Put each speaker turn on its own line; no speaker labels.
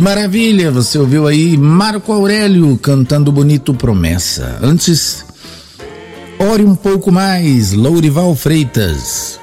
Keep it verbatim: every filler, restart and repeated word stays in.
maravilha, você ouviu aí Marco Aurélio cantando bonito Promessa. Antes, Ore um Pouco Mais, Lourival Freitas.